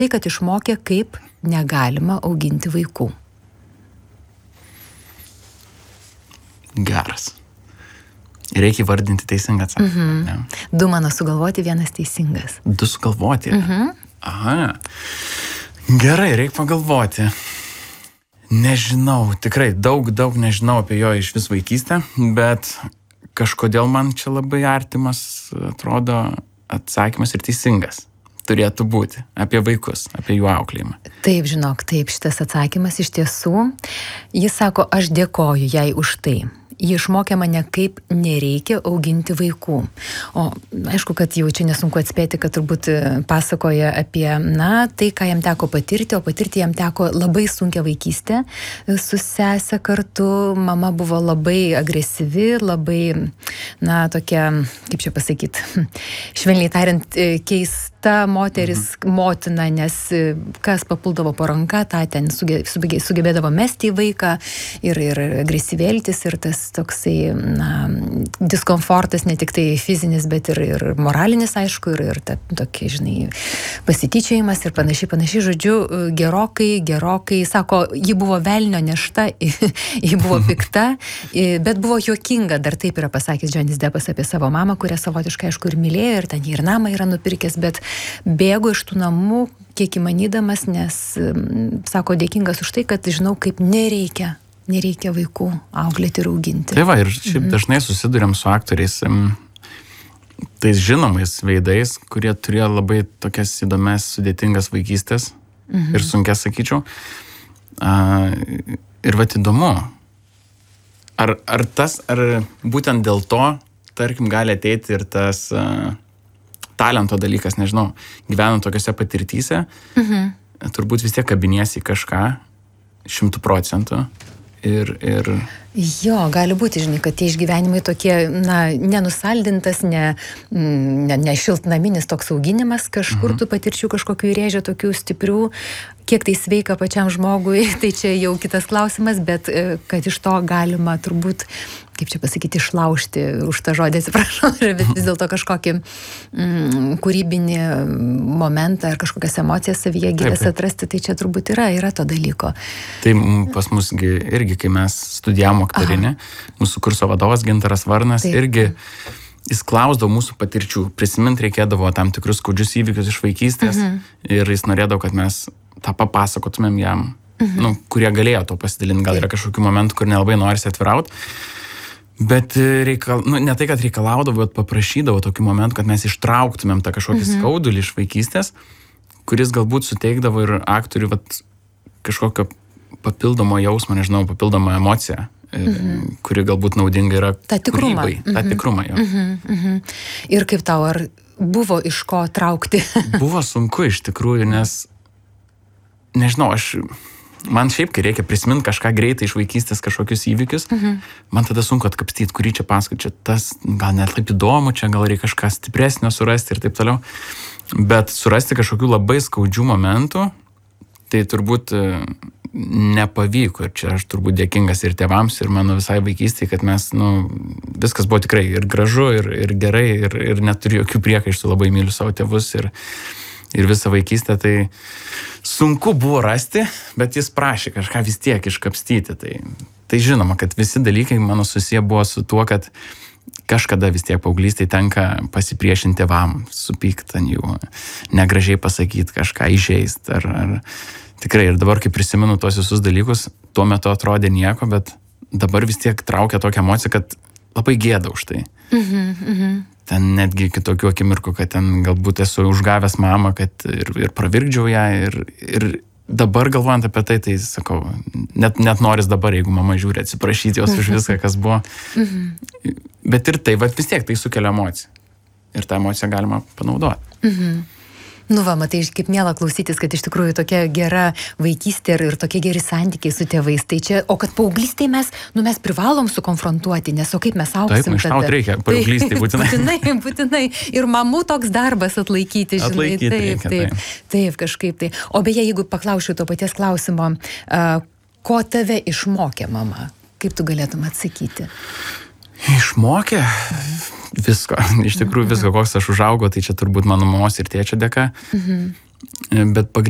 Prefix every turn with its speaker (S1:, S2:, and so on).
S1: Tai, kad išmokė, kaip negalima auginti vaikų.
S2: Geras. Reikia vardinti teisingą atsakymą.
S1: Du mano sugalvoti, vienas teisingas.
S2: Du sugalvoti? Aha. Gerai, reikia pagalvoti. Nežinau, tikrai daug nežinau apie jo iš vis vaikystę, bet kažkodėl man čia labai artimas atrodo atsakymas ir teisingas. Turėtų būti apie vaikus, apie jų auklėjimą.
S1: Taip, žinok, taip, šitas atsakymas iš tiesų. Jis sako, aš dėkoju jai už tai. Ji išmokė mane, kaip nereikia auginti vaikų. O aišku, kad jau čia nesunku atspėti, kad turbūt pasakoja apie, tai, ką jam teko patirti, o patirti jam teko labai sunkią vaikystę. Su sese kartu, mama buvo labai agresyvi, labai, tokia, kaip čia pasakyti, švelniai tariant, keista moteris, motina, nes kas papuldavo po ranka, tą ten sugebėdavo mesti į vaiką ir agresyvėltis ir tas toksai, diskomfortas, ne tik tai fizinis, bet ir moralinis, aišku, ir tokie, pasityčiojimas ir panašiai, žodžiu, gerokai, sako, ji buvo velnio nešta, ji buvo pikta, bet buvo juokinga, dar taip yra pasakęs Johnny's Deppas apie savo mamą, kurią savotiškai, aišku, ir mylėjo, ir ten ir namą yra nupirkęs, bet bėgo iš tų namų, kiek įmanydamas, nes, sako, dėkingas už tai, kad žinau, kaip nereikia vaikų auklėti ir auginti.
S2: Tai va, ir šiaip dažnai susiduriam su aktoriais, tais žinomais veidais, kurie turėjo labai tokias įdomias, sudėtingas vaikystės ir sunkias, sakyčiau. Ir va, įdomu, ar būtent dėl to, tarkim, gali ateiti ir tas talento dalykas, nežinau, gyvenant tokiose patirtyse, turbūt vis tiek kabiniesi į kažką 100%. Ir...
S1: Jo, gali būti, kad tie išgyvenimai tokie, nenusaldintas, ne šiltnaminis toks auginimas, kažkur tų patirčių kažkokių įrėžia tokių stiprių, kiek tai sveika pačiam žmogui, tai čia jau kitas klausimas, bet kad iš to galima turbūt, kaip čia pasakyti, išlaužti, už tą žodį atsiprašau, bet vis dėlto kažkokį kūrybinį momentą ar kažkokias emocijas savyje gilės atrasti, tai čia turbūt yra to dalyko.
S2: Tai pas musgi irgi, kai mes studijavom aktorinį, mūsų kurso vadovas Gintaras Varnas irgi jis klausdavo mūsų patirčių, prisimint reikėdavo tam tikrus skaudžius įvykius iš vaikystės ir jis norėdavo, kad mes tą papasakotumėm jam, kurie galėjo to pasidalinti, gal yra kažkokių momentų, kur nelabai norisi atvirauti, bet ne tai, kad reikalaudavo, bet paprašydavo tokių momentų, kad mes ištrauktumėm tą kažkokį skaudulį iš vaikystės, kuris galbūt suteikdavo ir aktoriui kažkokio papildomo jausmo, nežinau, papildomą emociją, kuri galbūt naudinga yra kūrybai. Ta tikrumą jo.
S1: Ir kaip tau, ar buvo iš ko traukti?
S2: Buvo sunku iš tikrųjų, nes, nežinau, man šiaip, kai reikia prisiminti kažką greitai iš vaikystės, kažkokius įvykius, man tada sunku atkapstyti, kurį čia pasakoti, čia tas gal net taip įdomu, čia gal reikia kažką stipresnio surasti ir taip toliau. Bet surasti kažkokių labai skaudžių momentų, tai turbūt nepavyko. Ir čia aš turbūt dėkingas ir tėvams, ir mano visai vaikystėje, kad mes, viskas buvo tikrai ir gražu, ir gerai, ir neturiu jokių priekaištų, labai myliu savo tėvus ir visą vaikystę. Tai sunku buvo rasti, bet jis prašė kažką vis tiek iškapstyti. Tai žinoma, kad visi dalykai mano susiję buvo su tuo, kad kažkada vis tiek paauglystėje tenka pasipriešinti tėvam, supykti ant jų, negražiai pasakyti kažką, įžeisti ar tikrai. Ir dabar, kai prisimenu tos visus dalykus, tuo metu atrodė nieko, bet dabar vis tiek traukia tokią emociją, kad labai gėda už tai. Ten netgi kitokių akimirkų, kad ten galbūt esu užgavęs mamą, kad ir pravirkdžiau ją. Ir dabar galvojant apie tai, tai sakau, net noris dabar, jeigu mama žiūri, atsiprašyti jos už viską, kas buvo. Bet ir tai, vis tiek tai sukelia emociją. Ir tą emociją galima panaudoti.
S1: Matai, kaip miela klausytis, kad iš tikrųjų tokia gera vaikystė ir tokie geri santykiai su tėvais. Tai čia, o kad paauglystėje mes privalom sukonfrontuoti, nes o kaip mes augsim.
S2: Taip, ištaut reikia, paauglystėje būtinai.
S1: Būtinai. Ir mamų toks darbas atlaikyti, žinai.
S2: Atlaikyti reikia.
S1: Taip, kažkaip tai. O beje, jeigu paklausčiau to paties klausimo, ko tave išmokė mama? Kaip tu galėtum atsakyti?
S2: Išmokė visko. Iš tikrųjų visko, koks aš užaugau, tai čia turbūt mano mamos ir tėčio dėka. Bet